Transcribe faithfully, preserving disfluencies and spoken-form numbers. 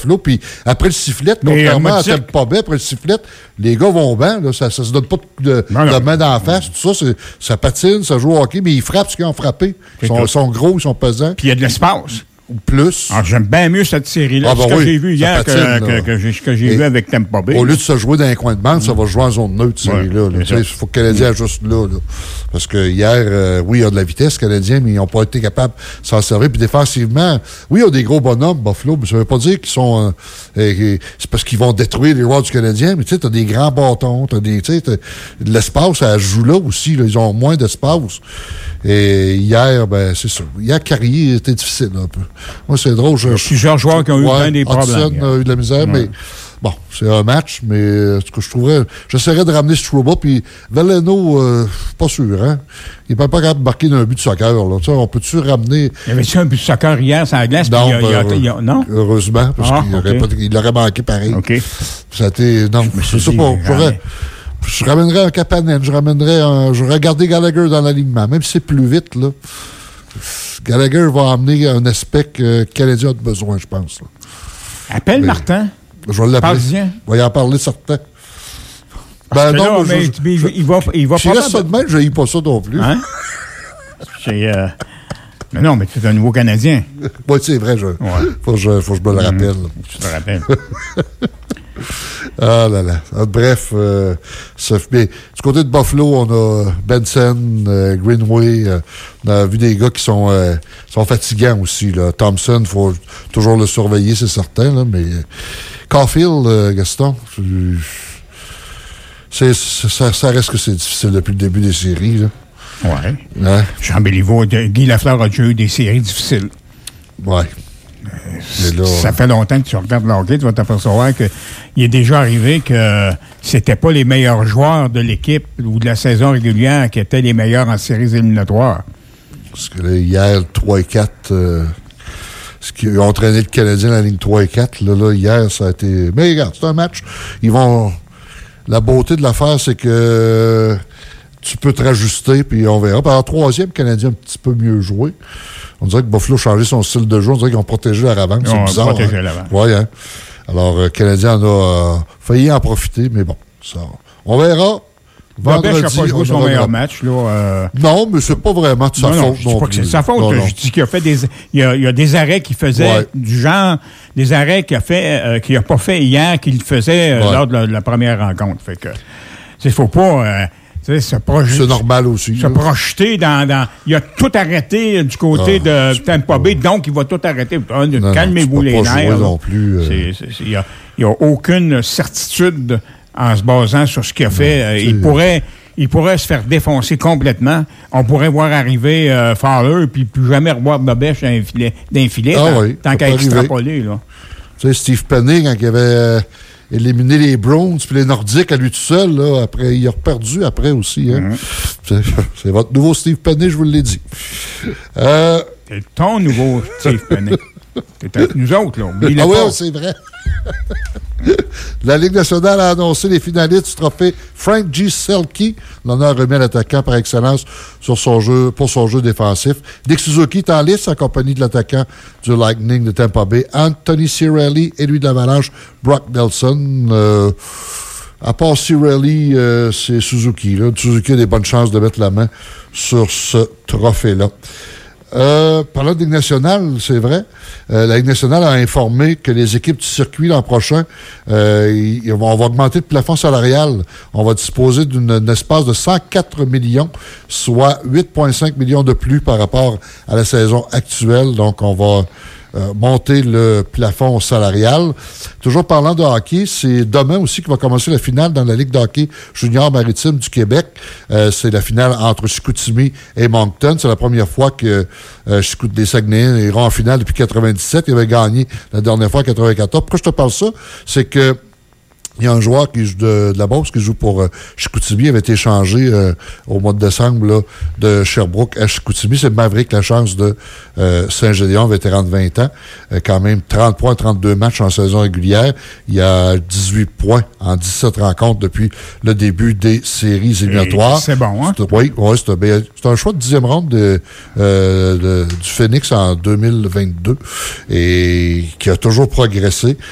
Buffalo. Puis après le sifflet, contrairement à Tampa Bay, après le sifflet, les gars vont bien. Là, ça ne se donne pas de, non, de main d'en face. Tout ça, ça patine, ça joue au hockey, mais ils frappent ce qu'ils ont frappé. Ils sont, sont gros, ils sont pesants. Puis il y a de l'espace. Ou plus. Alors, j'aime bien mieux cette série-là. Ah, ben ce que oui, j'ai vu hier patine, que, que, que, j'ai, que j'ai vu avec Tampa Bay. Au lieu de se jouer dans un coin de bande, mmh. ça va jouer en zone neutre, cette série-là. Il faut que le Canadien mmh. ajuste là, là. Parce que hier, euh, oui, il y a de la vitesse, Canadien, mais ils n'ont pas été capables de s'en servir. Puis défensivement, oui, il y a des gros bonhommes, Buffalo, mais ça ne veut pas dire qu'ils sont... Euh, euh, c'est parce qu'ils vont détruire les joueurs du Canadien, mais tu sais, tu as des grands bâtons, tu as des... Tu sais, de l'espace, ça joue là aussi. Là, ils ont moins d'espace. Et hier, ben, c'est ça. Hier, Carrier était difficile, un peu. Moi, c'est drôle. Je, il y a plusieurs joueurs qui ont eu ouais, bien des problèmes. Hudson a eu de la misère, ouais. mais bon, c'est un match, mais ce que je trouverais, j'essaierais de ramener Struba, puis Veleno, euh, pas sûr, hein? Il n'est pas capable de marquer d'un but de soccer, là. Tu sais, on peut-tu ramener. Il y avait-tu un but de soccer hier sur la glace? Non, il y a, ben, il y a, il y a, non? Heureusement, parce ah, qu'il okay. aurait pas, il l'aurait manqué pareil. OK. Ça a été. Non, je sais pas. J'aurais. Je ramènerais un Kapanen, je ramènerais un. Je regardais Gallagher dans l'alignement, même si c'est plus vite, là. Gallagher va amener un aspect que le Canadien a besoin, je pense. Là. Appelle mais, Martin. Je vais l'appeler. Il va y en parler certain. Ben non, là, mais je, je, je, il va, il va si pas. Si reste ça de même, je n'ai pas ça non plus. Hein? c'est, euh... Mais non, mais c'est un nouveau Canadien. Oui, c'est vrai. Il ouais. faut, que je, faut que je me le rappelle. Mmh. Tu te rappelles. Ah là là. Bref, euh, ça, mais, du côté de Buffalo, on a Benson, euh, Greenway. Euh, on a vu des gars qui sont, euh, sont fatigants aussi. Là. Thompson, il faut toujours le surveiller, c'est certain. Là, mais euh, Caulfield, euh, Gaston, c'est, c'est, ça, ça reste que c'est difficile depuis le début des séries. Là. Ouais. Hein? Jean Béliveau, Guy Lafleur a déjà eu des séries difficiles. Ouais. Euh, là, ça fait longtemps que tu regardes le hockey, tu vas t'apercevoir qu'il est déjà arrivé que c'était pas les meilleurs joueurs de l'équipe ou de la saison régulière qui étaient les meilleurs en séries éliminatoires. Parce que là, hier, le trois et quatre, euh, ce qui ont entraîné le Canadien dans la ligne trois et quatre, là, là, hier, ça a été... Mais regarde, c'est un match. Ils vont... La beauté de l'affaire, c'est que euh, tu peux te rajuster, puis on verra. Puis en troisième, le Canadien a un petit peu mieux joué. On dirait que Buffalo a changé son style de jeu. On dirait qu'ils ont protégé leur avant. C'est bizarre. Protégé hein? l'avant. Oui, hein? Alors, le euh, Canadien en a euh, failli en profiter, mais bon, ça, on verra. Vendredi, n'a pas joué son meilleur match. Là, euh... Non, mais c'est pas vraiment de sa non, faute. Non, je ne dis pas que c'est de sa faute. Non, non. Je dis qu'il a fait des... Il y a, il y a des arrêts qu'il faisait ouais. du genre... Des arrêts qu'il a fait, euh, qu'il n'a pas fait hier, qu'il faisait euh, ouais. lors de la, de la première rencontre. Fait que... Il ne faut pas... Euh, Se projeter, c'est normal aussi. Se là. projeter dans, dans... Il a tout arrêté du côté ah, de Tampa Bay, donc il va tout arrêter. Non, calmez-vous non, les nerfs. Non plus. Euh... Il n'y a, a aucune certitude en se basant sur ce qu'il a fait. Non, il, pourrait, il pourrait se faire défoncer complètement. On pourrait voir arriver euh, Fowler puis plus jamais revoir Bobèche d'un filet, d'un filet ah, tant, oui, tant qu'à extrapoler. Là. Tu sais, Steve Penning, quand il avait... Euh... éliminer les Browns puis les Nordiques à lui tout seul. Là, après, il a perdu après aussi. Hein. Mm-hmm. C'est, c'est votre nouveau Steve Penny, je vous l'ai dit. Euh... C'est ton nouveau Steve Penny. C'est avec nous autres, là. Oublie ah oui, c'est vrai. La Ligue nationale a annoncé les finalistes du trophée Frank G. Selke. L'honneur remis à l'attaquant par excellence sur son jeu, pour son jeu défensif. Nick Suzuki est en liste en compagnie de l'attaquant du Lightning de Tampa Bay, Anthony Cirelli, et lui de l'Avalanche, Brock Nelson. Euh, à part Cirelli, euh, c'est Suzuki. Là. Suzuki a des bonnes chances de mettre la main sur ce trophée-là. Euh, parlant de Ligue nationale, c'est vrai, euh, la Ligue nationale a informé que les équipes du circuit l'an prochain, euh, ils, on va augmenter le plafond salarial. On va disposer d'un espace de cent quatre millions, soit huit virgule cinq millions de plus par rapport à la saison actuelle. Donc, on va euh, monter le plafond salarial. Toujours parlant de hockey, c'est demain aussi qu'il va commencer la finale dans la Ligue de hockey junior maritime du Québec. Euh, c'est la finale entre Chicoutimi et Moncton. C'est la première fois que euh, Chicoutimi, les Saguenayens iront en finale depuis quatre-vingt-dix-sept. Ils avaient gagné la dernière fois en quatre-vingt-quatorze. Pourquoi je te parle ça? C'est que il y a un joueur qui joue de, de la Beauce qui joue pour euh, Chicoutimi. Il avait été échangé euh, au mois de décembre là, de Sherbrooke à Chicoutimi. C'est Maverick Lachance de euh, Saint-Gédéon, vétéran de vingt ans. Euh, quand même trente points, trente-deux matchs en saison régulière. Il y a dix-huit points en dix-sept rencontres depuis le début des séries éliminatoires. Et c'est bon, hein? C'est, oui, oui c'est, ben, c'est un choix de dixième ronde de, euh, de, du Phoenix en deux mille vingt-deux et qui a toujours progressé.